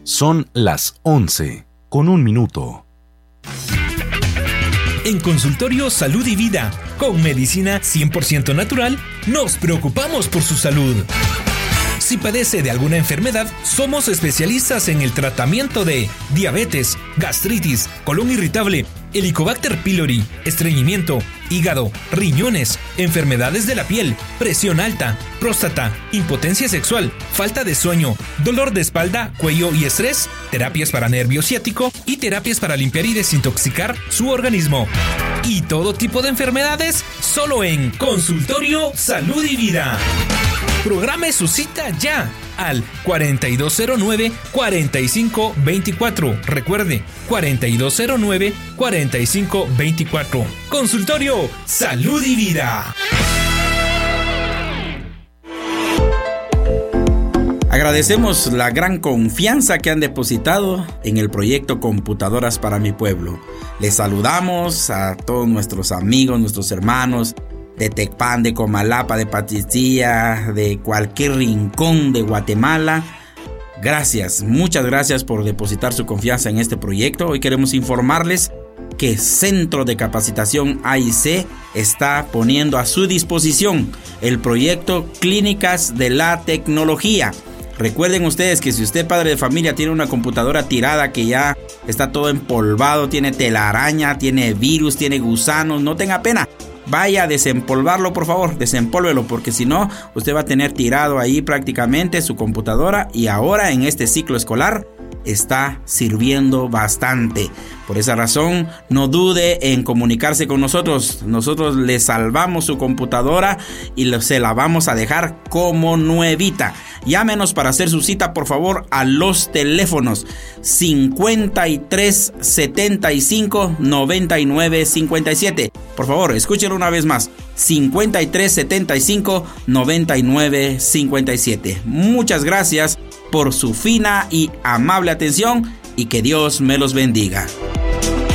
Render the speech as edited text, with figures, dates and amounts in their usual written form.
Son las 11:01. En Consultorio Salud y Vida, con medicina 100% natural, nos preocupamos por su salud. Si padece de alguna enfermedad, somos especialistas en el tratamiento de diabetes, gastritis, colon irritable, Helicobacter pylori, estreñimiento, hígado, riñones, enfermedades de la piel, presión alta, próstata, impotencia sexual, falta de sueño, dolor de espalda, cuello y estrés, terapias para nervio ciático y terapias para limpiar y desintoxicar su organismo. Y todo tipo de enfermedades, solo en Consultorio Salud y Vida. Programe su cita ya al 4209-4524. Recuerde, 4209-4524. Consultorio Salud y Vida. Agradecemos la gran confianza que han depositado en el proyecto Computadoras para mi Pueblo. Les saludamos a todos nuestros amigos, nuestros hermanos de Tecpan, de Comalapa, de Paticía, de cualquier rincón de Guatemala. Gracias, muchas gracias por depositar su confianza en este proyecto. Hoy queremos informarles que Centro de Capacitación AIC está poniendo a su disposición el proyecto Clínicas de la Tecnología. Recuerden ustedes que si usted, padre de familia, tiene una computadora tirada que ya está todo empolvado, tiene telaraña, tiene virus, tiene gusanos, no tenga pena. Vaya a desempolvarlo, por favor, desempólvelo, porque si no, usted va a tener tirado ahí prácticamente su computadora, y ahora en este ciclo escolar está sirviendo bastante. Por esa razón, no dude en comunicarse con nosotros. Nosotros le salvamos su computadora y se la vamos a dejar como nuevita. Llámenos para hacer su cita, por favor, a los teléfonos 53 75 99 57. Por favor, escúchenlo una vez más. 53 75 99 57. Muchas gracias por su fina y amable atención, y que Dios me los bendiga.